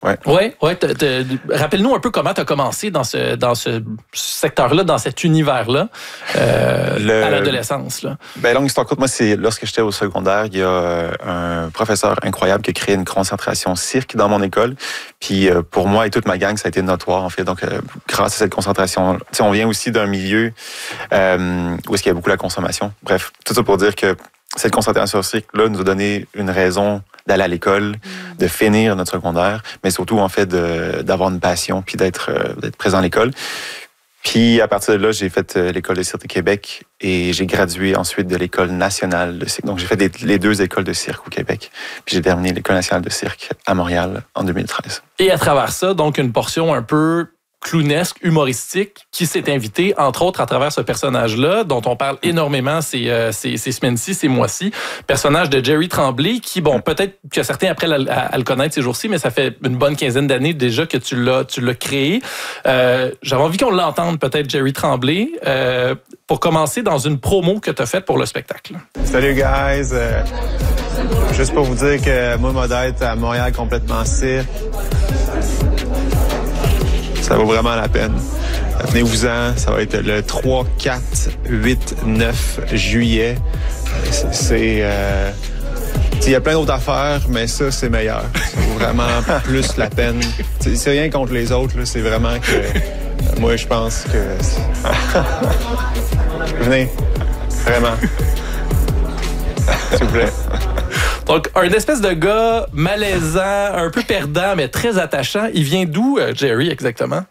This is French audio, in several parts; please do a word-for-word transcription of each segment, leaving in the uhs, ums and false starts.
Ouais. Ouais, ouais. T'as, t'as, rappelle-nous un peu comment tu as commencé dans ce, dans ce secteur-là, dans cet univers-là, euh, le, à l'adolescence. Là. Ben, longue histoire courte, moi, c'est lorsque j'étais au secondaire, il y a un professeur incroyable qui a créé une concentration cirque dans mon école. Puis pour moi et toute ma gang, ça a été notoire, en fait. Donc, euh, grâce à cette concentration, tu sais, on vient aussi d'un milieu euh, où est-ce qu'il y a beaucoup la consommation. Bref, tout ça pour dire que cette concentration cirque-là nous a donné une raison d'aller à l'école, de finir notre secondaire, mais surtout, en fait, de, d'avoir une passion puis d'être, euh, d'être présent à l'école. Puis, à partir de là, j'ai fait euh, l'École de cirque de Québec et j'ai gradué ensuite de l'École nationale de cirque. Donc, j'ai fait des, les deux écoles de cirque au Québec. Puis, j'ai terminé l'École nationale de cirque à Montréal en deux mille treize. Et à travers ça, donc, une portion un peu clownesque, humoristique, qui s'est invité, entre autres, à travers ce personnage-là, dont on parle énormément ces, euh, ces, ces semaines-ci, ces mois-ci. Personnage de Jerry Tremblay, qui, bon, peut-être que certains apprennent à, à, à le connaître ces jours-ci, mais ça fait une bonne quinzaine d'années déjà que tu l'as, tu l'as créé. Euh, j'avais envie qu'on l'entende, peut-être, Jerry Tremblay, euh, pour commencer dans une promo que tu as faite pour le spectacle. Salut, guys! Euh, juste pour vous dire que moi, Modette, à Montréal, complètement cirque. Ça vaut vraiment la peine. Tenez-vous-en, ça va être le trois, quatre, huit, neuf juillet. C'est... Euh, il y a plein d'autres affaires, mais ça, c'est meilleur. Ça vaut vraiment plus la peine. T'sais, c'est rien contre les autres, là, c'est vraiment que... Moi, je pense que... Venez, vraiment. S'il vous plaît. Donc, un espèce de gars malaisant, un peu perdant, mais très attachant. Il vient d'où, euh, Jerry, exactement?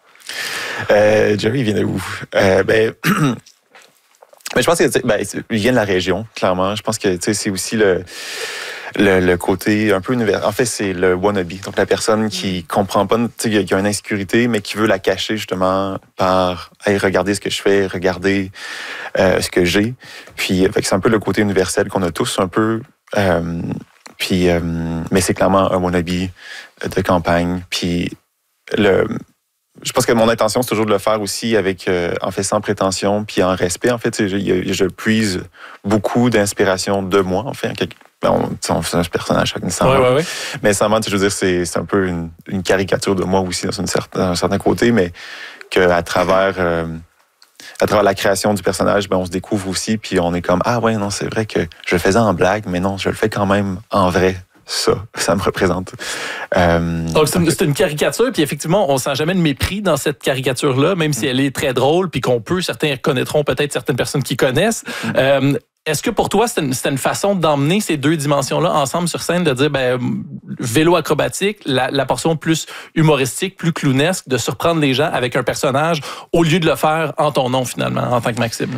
Euh, Jerry, il vient de où? Euh, ben, ben, je pense que ben, il vient de la région, clairement. Je pense que c'est aussi le, le, le côté un peu univers. En fait, c'est le wannabe. Donc, la personne qui comprend pas, qui a une insécurité, mais qui veut la cacher justement par hey, regardez ce que je fais, regardez euh, ce que j'ai. Puis, fait que c'est un peu le côté universel qu'on a tous un peu. Euh, puis, euh, mais c'est clairement un wannabe de campagne. Puis, le, je pense que mon intention, c'est toujours de le faire aussi avec, euh, en fait, sans prétention, puis en respect. En fait, je, je puise beaucoup d'inspiration de moi, en fait. On, on fait un personnage chaque ouais, ouais, ouais. Mais sans mentir, je veux dire, c'est, c'est un peu une, une caricature de moi aussi, dans, une certaine, dans un certain côté, mais qu'à travers... Euh, à travers la création du personnage, ben, on se découvre aussi, puis on est comme, ah ouais, non, c'est vrai que je le faisais en blague, mais non, je le fais quand même en vrai. Ça, ça me représente. Euh, donc, c'est une, c'est une caricature, puis effectivement, on ne sent jamais de mépris dans cette caricature-là, même si elle est très drôle, puis qu'on peut, certains connaîtront peut-être certaines personnes qui connaissent. Mm. Euh, Est-ce que pour toi, c'était une, c'était une façon d'emmener ces deux dimensions-là ensemble sur scène, de dire, ben, vélo acrobatique, la, la portion plus humoristique, plus clownesque, de surprendre les gens avec un personnage, au lieu de le faire en ton nom, finalement, en tant que Maxime?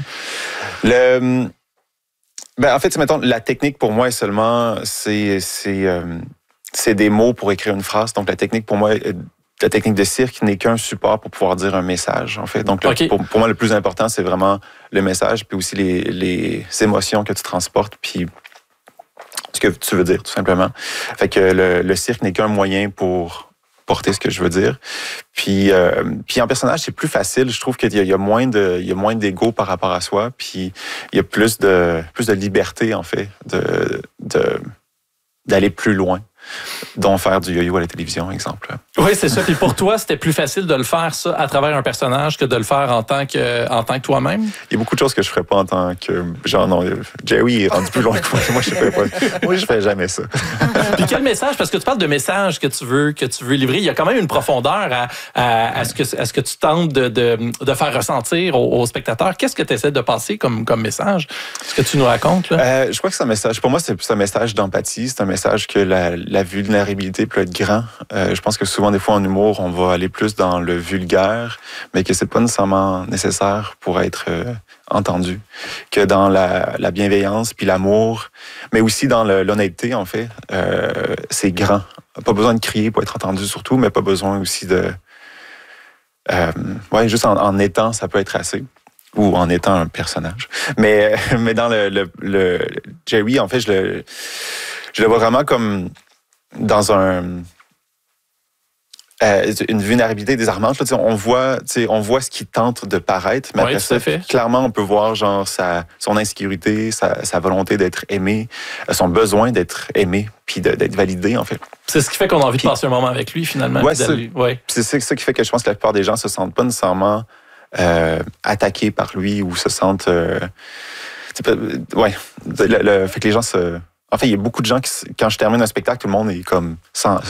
Le... Ben, en fait, mettons, la technique, pour moi, est seulement, c'est, c'est, euh, c'est des mots pour écrire une phrase. Donc, la technique, pour moi, la technique de cirque n'est qu'un support pour pouvoir dire un message, en fait. Donc, okay. le, pour, pour moi, le plus important, c'est vraiment le message, puis aussi les, les émotions que tu transportes, puis ce que tu veux dire, tout simplement. Fait que le, le cirque n'est qu'un moyen pour porter ce que je veux dire. Puis, euh, puis en personnage, c'est plus facile. Je trouve qu'il y a, il y a moins de, il y a moins d'ego par rapport à soi, puis il y a plus de, plus de liberté, en fait, de, de, d'aller plus loin. Dont faire du yo-yo à la télévision, exemple. Oui, c'est ça. Puis pour toi, c'était plus facile de le faire, ça, à travers un personnage que de le faire en tant que, en tant que toi-même? Il y a beaucoup de choses que je ne ferais pas en tant que... Genre, non, Jerry est rendu plus loin que moi. Moi, je ne fais pas. Moi, je fais jamais ça. Puis quel message? Parce que tu parles de message que tu veux, que tu veux livrer. Il y a quand même une profondeur à, à, à, ce, que, à ce que tu tentes de, de, de faire ressentir aux, aux spectateurs. Qu'est-ce que tu essaies de passer comme, comme message? Ce que tu nous racontes, là? Euh, je crois que c'est un message... Pour moi, c'est, c'est un message d'empathie. C'est un message que la, la vulnérabilité peut être grand. Euh, je pense que souvent, des fois, en humour, on va aller plus dans le vulgaire, mais que c'est pas nécessairement nécessaire pour être euh, entendu. Que dans la, la bienveillance puis l'amour, mais aussi dans le, l'honnêteté, en fait, euh, c'est grand. Pas besoin de crier pour être entendu, surtout, mais pas besoin aussi de... Euh, ouais, juste en, en étant, ça peut être assez. Ou en étant un personnage. Mais, mais dans le, le, le Jerry, en fait, je le, je le vois vraiment comme... dans un euh, une vulnérabilité désarmante. Là, on voit, on voit ce qu'il tente de paraître, mais oui, après ça, fait. clairement, on peut voir genre sa, son insécurité, sa, sa volonté d'être aimé, son besoin d'être aimé, puis d'être validé, en fait. C'est ce qui fait qu'on a envie puis, de passer un moment avec lui, finalement. Ouais, c'est ouais. c'est ça qui fait que je pense que la plupart des gens se sentent pas nécessairement euh, attaqués par lui ou se sentent... Euh, ouais, le, le, fait que les gens se... En fait, il y a beaucoup de gens qui, quand je termine un spectacle, tout le monde est comme sans,